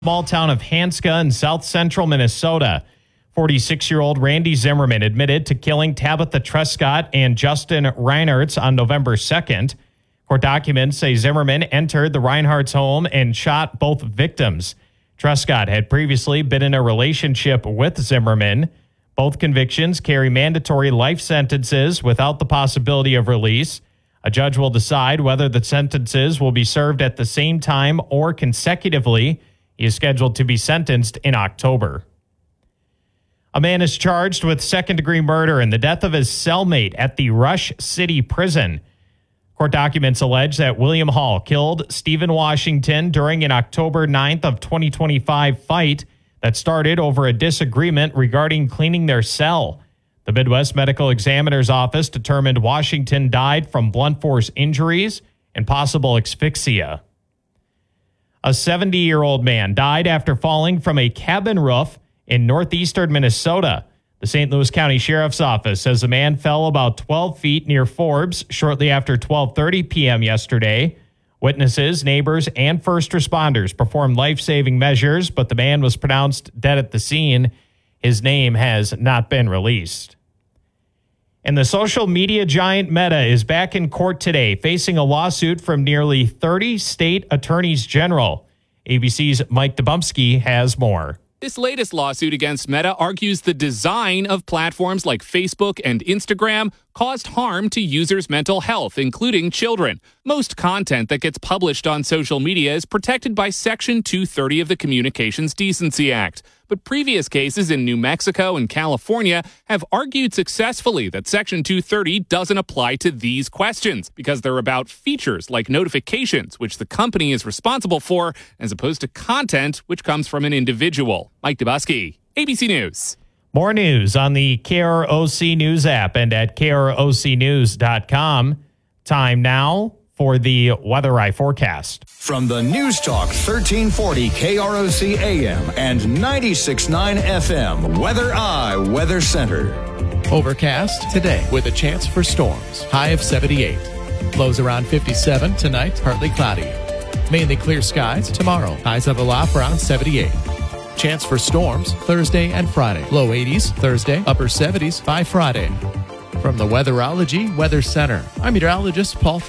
Small town of Hanska in south central Minnesota. 46-year-old Randy Zimmerman admitted to killing Tabitha Trescott and Justin Reinhardt on November 2nd. Court documents say Zimmerman entered the Reinhardt's home and shot both victims. Trescott had previously been in a relationship with Zimmerman. Both convictions carry mandatory life sentences without the possibility of release. A judge will decide whether the sentences will be served at the same time or consecutively. He is scheduled to be sentenced in October. A man is charged with second-degree murder in the death of his cellmate at the Rush City Prison. Court documents allege that William Hall killed Stephen Washington during an October 9th of 2025 fight that started over a disagreement regarding cleaning their cell. The Midwest Medical Examiner's Office determined Washington died from blunt force injuries and possible asphyxia. A 70-year-old man died after falling from a cabin roof in northeastern Minnesota. The St. Louis County Sheriff's Office says the man fell about 12 feet near Forbes shortly after 12:30 p.m. yesterday. Witnesses, neighbors, and first responders performed life-saving measures, but the man was pronounced dead at the scene. His name has not been released. And the social media giant Meta is back in court today, facing a lawsuit from nearly 30 state attorneys general. ABC's Mike Dubumsky has more. This latest lawsuit against Meta argues the design of platforms like Facebook and Instagram caused harm to users' mental health, including children. Most content that gets published on social media is protected by Section 230 of the Communications Decency Act. But previous cases in New Mexico and California have argued successfully that Section 230 doesn't apply to these questions because they're about features like notifications, which the company is responsible for, as opposed to content which comes from an individual. Mike Dubusky, ABC News. More news on the KROC News app and at krocnews.com. Time now for the Weather Eye forecast. From the News Talk 1340 KROC AM and 96.9 FM, Weather Eye Weather Center. Overcast today with a chance for storms. High of 78. Lows around 57 tonight, partly cloudy. Mainly clear skies tomorrow. Highs of a low around 78. Chance for storms Thursday and Friday. Low 80s Thursday, upper 70s by Friday. From the Weatherology Weather Center, I'm meteorologist Paul